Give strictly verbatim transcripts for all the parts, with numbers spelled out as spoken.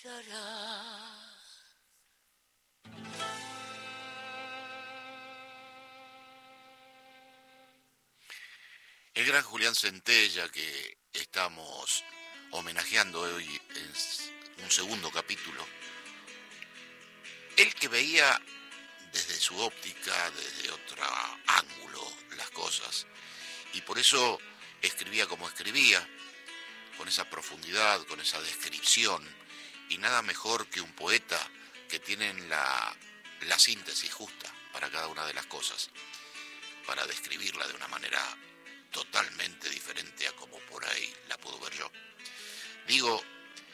Tará. El gran Julián Centella, que estamos homenajeando hoy en un segundo capítulo, él que veía desde su óptica, desde otro ángulo las cosas, y por eso escribía como escribía, con esa profundidad, con esa descripción, y nada mejor que un poeta que tiene la, la síntesis justa para cada una de las cosas, para describirla de una manera totalmente diferente a como por ahí la puedo ver yo. Digo,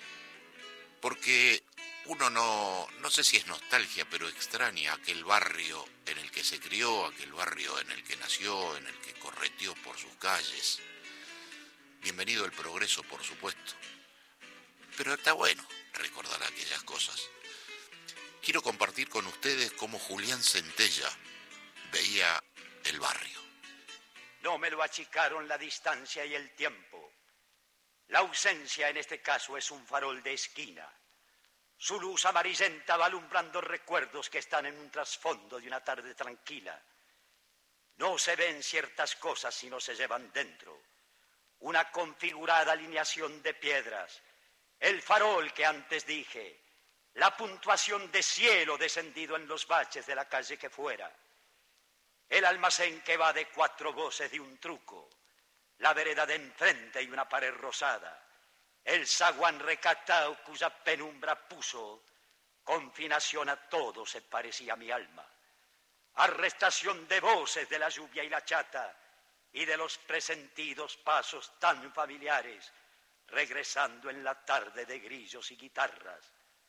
porque uno no, no sé si es nostalgia, pero extraña aquel barrio en el que se crió, aquel barrio en el que nació, en el que correteó por sus calles. Bienvenido el progreso, por supuesto. Pero está bueno recordar aquellas cosas. Quiero compartir con ustedes cómo Julián Centella veía el barrio. No me lo achicaron la distancia y el tiempo. La ausencia en este caso es un farol de esquina. Su luz amarillenta va alumbrando recuerdos que están en un trasfondo de una tarde tranquila. No se ven ciertas cosas si no se llevan dentro. Una configurada alineación de piedras, el farol que antes dije, la puntuación de cielo descendido en los baches de la calle que fuera, el almacén que va de cuatro voces de un truco, la vereda de enfrente y una pared rosada, el zaguán recatado cuya penumbra puso confinación a todo se parecía a mi alma, arrestación de voces de la lluvia y la chata y de los presentidos pasos tan familiares, regresando en la tarde de grillos y guitarras.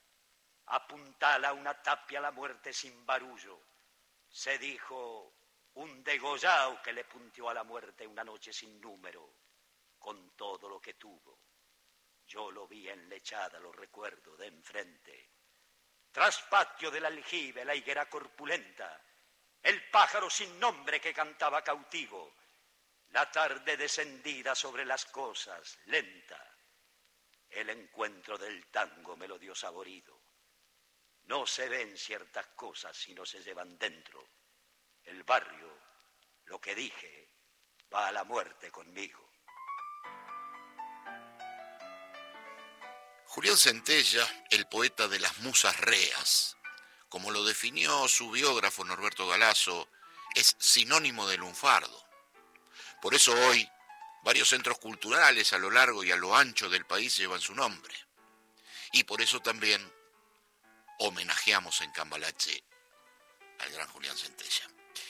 Apuntala una tapia a la muerte sin barullo, se dijo un degollao que le punteó a la muerte una noche sin número, con todo lo que tuvo. Yo lo vi enlechada, lo recuerdo, de enfrente. Traspatio del aljibe, la higuera corpulenta, el pájaro sin nombre que cantaba cautivo, la tarde descendida sobre las cosas, lenta, el encuentro del tango me lo dio saborido. No se ven ciertas cosas si no se llevan dentro. El barrio, lo que dije, va a la muerte conmigo. Julián Centella, el poeta de las musas reas, como lo definió su biógrafo Norberto Galazo, es sinónimo de lunfardo. Por eso hoy, varios centros culturales a lo largo y a lo ancho del país llevan su nombre. Y por eso también homenajeamos en Cambalache al gran Julián Centella.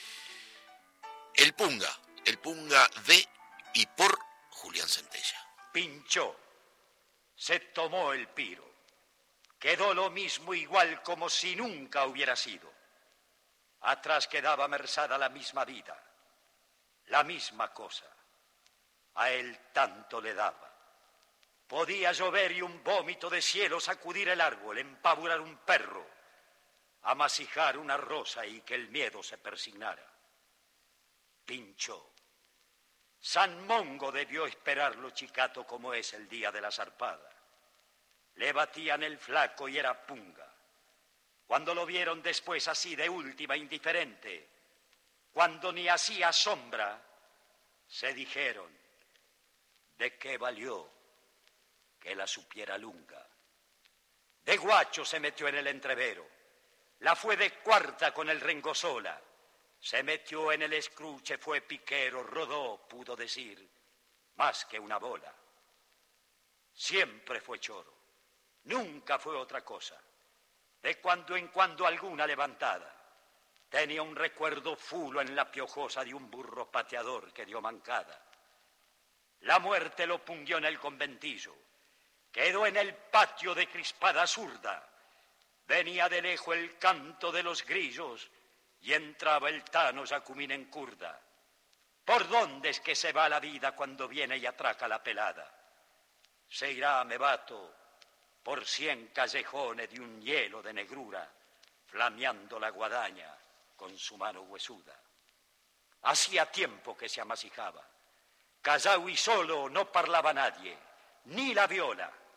El Punga, el Punga de y por Julián Centella. Pinchó, se tomó el piro, quedó lo mismo igual como si nunca hubiera sido. Atrás quedaba mersada la misma vida, la misma cosa. A él tanto le daba. Podía llover y un vómito de cielo sacudir el árbol, empaburar un perro, amasijar una rosa y que el miedo se persignara. Pinchó. San Mongo debió esperarlo chicato como es el día de la zarpada. Le batían el flaco y era punga. Cuando lo vieron después así de última indiferente, cuando ni hacía sombra, se dijeron, ¿de qué valió que la supiera lunga? De guacho se metió en el entrevero, la fue de cuarta con el rengosola, se metió en el escruche, fue piquero, rodó, pudo decir, más que una bola. Siempre fue choro, nunca fue otra cosa, de cuando en cuando alguna levantada. Tenía un recuerdo fulo en la piojosa de un burro pateador que dio mancada. La muerte lo pungió en el conventillo, quedó en el patio de crispada zurda. Venía de lejos el canto de los grillos y entraba el tano Jacumín en curda. ¿Por dónde es que se va la vida cuando viene y atraca la pelada? Se irá, me bato, por cien callejones de un hielo de negrura, flameando la guadaña con su mano huesuda. Hacía tiempo que se amasijaba. Callao y solo no parlaba nadie, ni la viola.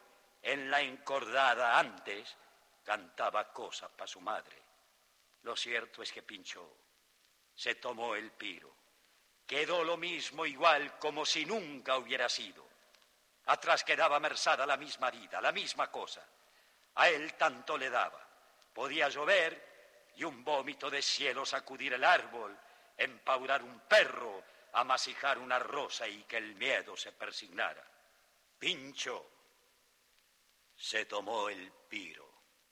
En la encordada antes cantaba cosas para su madre. Lo cierto es que pinchó, se tomó el piro. Quedó lo mismo igual como si nunca hubiera sido. Atrás quedaba Mersada la misma vida, la misma cosa. A él tanto le daba. Podía llover y un vómito de cielo sacudir el árbol, empaurar un perro, amasijar una rosa y que el miedo se persignara. Pincho se tomó el piro.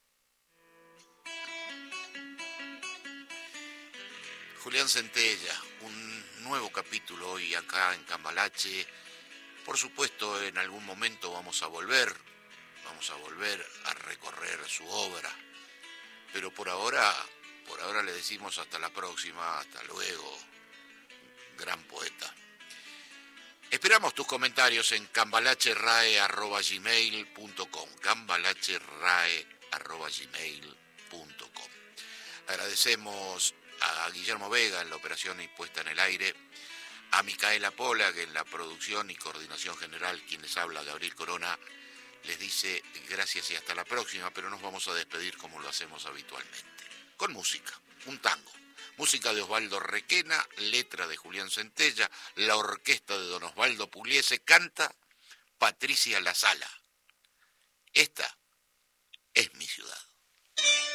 Julián Centella, un nuevo capítulo hoy acá en Cambalache. Por supuesto, en algún momento vamos a volver, vamos a volver a recorrer su obra. Pero por ahora, por ahora le decimos hasta la próxima, hasta luego, gran poeta. Esperamos tus comentarios en cambalacherrae arroba gmail punto com, cambalacherrae arroba gmail punto com. Agradecemos a Guillermo Vega en la operación y puesta en el aire, a Micaela Pola, que en la producción y coordinación general, quien les habla, Gabriel Corona, les dice gracias y hasta la próxima, pero nos vamos a despedir como lo hacemos habitualmente, con música, un tango. Música de Osvaldo Requena, letra de Julián Centella, la orquesta de don Osvaldo Pugliese, canta Patricia La Sala. Esta es mi ciudad.